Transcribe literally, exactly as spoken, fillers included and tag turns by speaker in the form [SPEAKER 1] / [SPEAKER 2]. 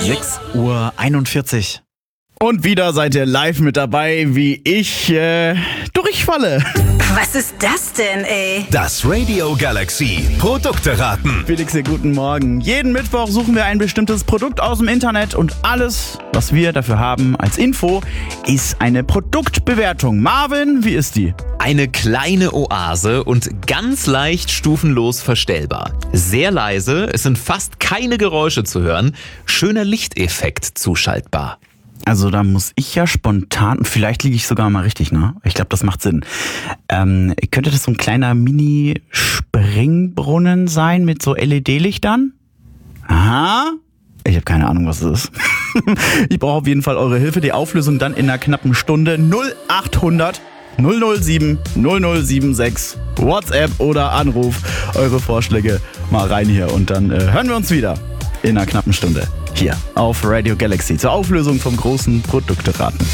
[SPEAKER 1] sechs Uhr einundvierzig. Und wieder seid ihr live mit dabei, wie ich äh, durchfalle.
[SPEAKER 2] Was ist das denn, ey?
[SPEAKER 3] Das Radio Galaxy Produkte raten.
[SPEAKER 1] Felix hier, guten Morgen. Jeden Mittwoch suchen wir ein bestimmtes Produkt aus dem Internet und alles, was wir dafür haben als Info, ist eine Produktbewertung. Marvin, wie ist die?
[SPEAKER 4] Eine kleine Oase und ganz leicht stufenlos verstellbar. Sehr leise, es sind fast keine Geräusche zu hören. Schöner Lichteffekt zuschaltbar.
[SPEAKER 1] Also da muss ich ja spontan, vielleicht liege ich sogar mal richtig, ne? Ich glaube, das macht Sinn. Ähm, könnte das so ein kleiner Mini-Springbrunnen sein mit so L E D-Lichtern? Aha. Ich habe keine Ahnung, was es ist. Ich brauche auf jeden Fall eure Hilfe. Die Auflösung dann in einer knappen Stunde. null achthundert null null sieben null null sieben sechs. WhatsApp oder Anruf. Eure Vorschläge mal rein hier und dann äh, hören wir uns wieder in einer knappen Stunde. Hier auf Radio Galaxy zur Auflösung vom großen Produkteraten.